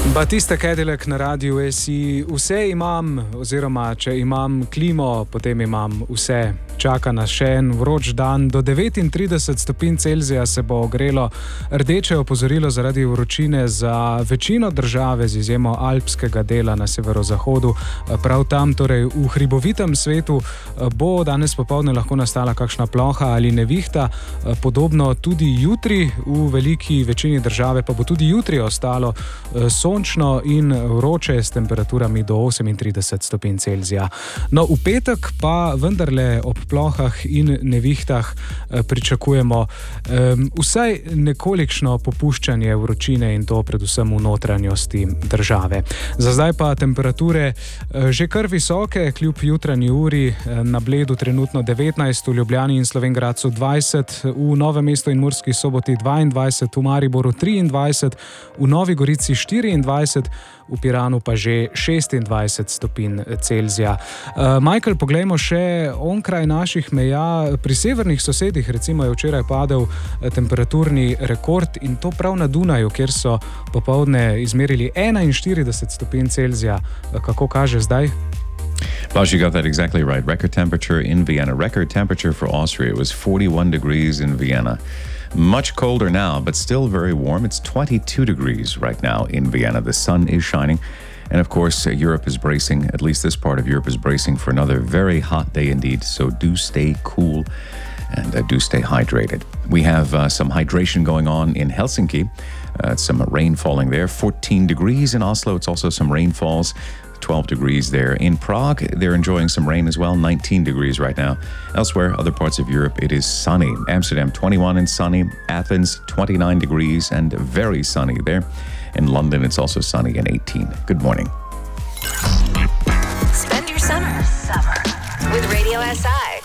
Batista Cadillac na Radiu SI. Vse imam, oziroma če imam klimo, potem imam vse. Čaka nas še en vroč dan. Do 39 stopinj Celzija se bo ogrelo. Rdeče opozorilo zaradi vročine za večino države z izjemo alpskega dela na severozahodu. Prav tam, torej v hribovitem svetu, bo danes popoldne lahko nastala kakšna ploha ali nevihta. Podobno tudi jutri v veliki večini države, pa bo tudi jutri ostalo sončno in vroče s temperaturami do 38 stopinj Celzija. No, v petek pa vendarle ob plohah in nevihtah pričakujemo vsaj nekolikšno popuščanje vročine in to predvsem v notranjosti države. Za zdaj pa temperature že kar visoke, kljub jutranji uri. Na Bledu trenutno 19, v Ljubljani in Slovenj Gradcu 20, v Novem mestu in Murski Soboti 22, v Mariboru 23, v Novi Gorici 24, v Piranu pa že 26 stopinj Celzija. Michael, poglejmo še onkraj naših meja. Pri severnih sosedih recimo je včeraj padel temperaturni rekord in to prav na Dunaju, kjer so popoldne izmerili 41 stopinj Celzija. Kako kaže zdaj? Well, you got that exactly right. Record temperature in Vienna. Record temperature for Austria. It was 41 degrees in Vienna. Much colder now, but still very warm. It's 22 degrees right now in Vienna. The sun is shining. And of course, Europe is bracing, at least this part of Europe is bracing for another very hot day indeed. So do stay cool and do stay hydrated. We have some hydration going on in Helsinki. Some rain falling there. 14 degrees in Oslo. It's also some rainfalls. 12 degrees there. In Prague, they're enjoying some rain as well, 19 degrees right now. Elsewhere, other parts of Europe, it is sunny. Amsterdam, 21 and sunny. Athens, 29 degrees and very sunny there. In London, it's also sunny and 18. Good morning. Spend your summer with Radio SI.